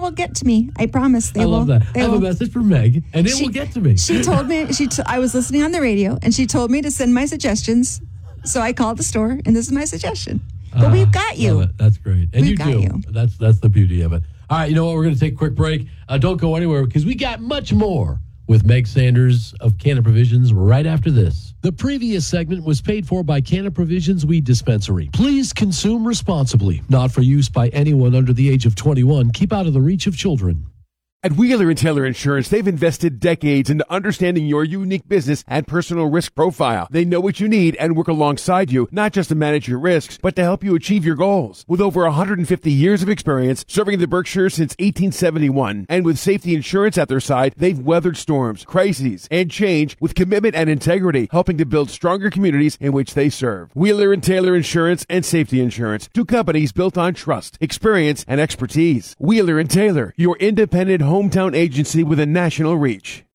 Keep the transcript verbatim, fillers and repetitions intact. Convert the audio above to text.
will get to me. I promise. They I will. love that. They I have will. a message from Meg, and it She- will get to me. She told me, she. T- I was listening on the radio, and she told me to send my suggestions. So I called the store, and this is my suggestion. But Uh, we've got you. love it. That's great. And We've you got do. you. That's that's the beauty of it. All right, you know what? We're going to take a quick break. Uh, don't go anywhere because we got much more with Meg Sanders of Canna Provisions right after this. The previous segment was paid for by Canna Provisions Weed Dispensary. Please consume responsibly. Not for use by anyone under the age of twenty-one. Keep out of the reach of children. At Wheeler and Taylor Insurance, they've invested decades into understanding your unique business and personal risk profile. They know what you need and work alongside you, not just to manage your risks, but to help you achieve your goals. With over one hundred fifty years of experience serving the Berkshires since eighteen seventy-one, and with safety insurance at their side, they've weathered storms, crises, and change with commitment and integrity, helping to build stronger communities in which they serve. Wheeler and Taylor Insurance and Safety Insurance, two companies built on trust, experience, and expertise. Wheeler and Taylor, your independent home hometown agency with a national reach.